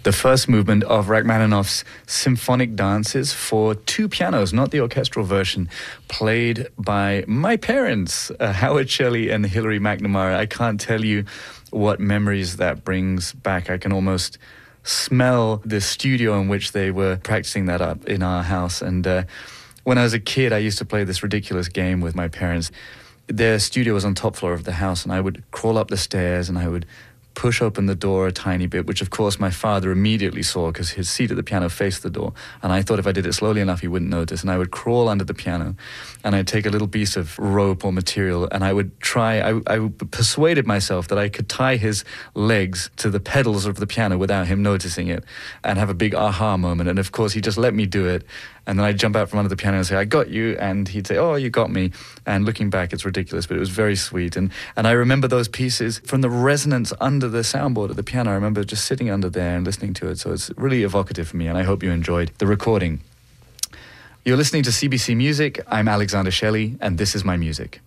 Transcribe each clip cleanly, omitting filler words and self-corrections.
the first movement of Rachmaninoff's Symphonic Dances for two pianos, not the orchestral version, played by my parents, Howard Shelley and Hilary McNamara. I can't tell you what memories that brings back. I can almost smell the studio in which they were practicing that up in our house. And when I was a kid, I used to play this ridiculous game with my parents. Their studio was on top floor of the house, and I would crawl up the stairs and I would push open the door a tiny bit, which of course my father immediately saw because his seat at the piano faced the door. And I thought if I did it slowly enough, he wouldn't notice. And I would crawl under the piano and I'd take a little piece of rope or material and I would try, I persuaded myself that I could tie his legs to the pedals of the piano without him noticing it and have a big aha moment. And of course, he just let me do it. And then I'd jump out from under the piano and say, I got you. And he'd say, oh, you got me. And looking back, it's ridiculous, but it was very sweet. And I remember those pieces from the resonance under the soundboard of the piano. I remember just sitting under there and listening to it. So it's really evocative for me. And I hope you enjoyed the recording. You're listening to CBC Music. I'm Alexander Shelley, and this is my music.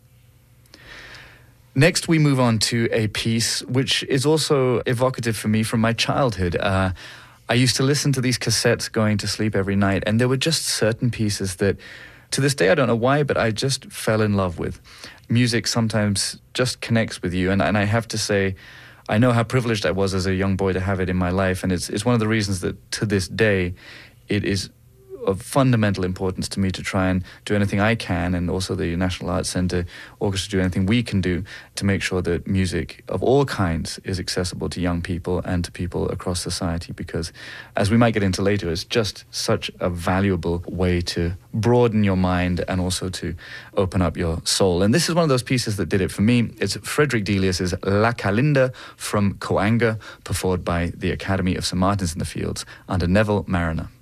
Next, we move on to a piece which is also evocative for me from my childhood. I used to listen to these cassettes going to sleep every night, and there were just certain pieces that, to this day, I don't know why, but I just fell in love with. Music sometimes just connects with you, and I have to say, I know how privileged I was as a young boy to have it in my life, and it's one of the reasons that, to this day, it is of fundamental importance to me to try and do anything I can, and also the National Arts Centre Orchestra do anything we can do to make sure that music of all kinds is accessible to young people and to people across society, because as we might get into later, it's just such a valuable way to broaden your mind and also to open up your soul. And this is one of those pieces that did it for me. It's Frederick Delius's La Calinda from Coanga, performed by the Academy of St. Martin's in the Fields under Neville Marriner.